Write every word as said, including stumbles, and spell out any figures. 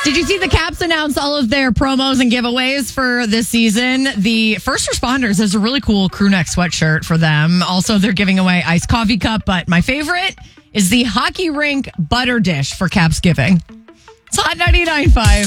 Did you see the Caps announce all of their promos and giveaways for this season? The first responders is a really cool crew neck sweatshirt for them. Also, they're giving away iced coffee cup, but my favorite is the hockey rink butter dish for Caps giving. It's Hot ninety-nine point five.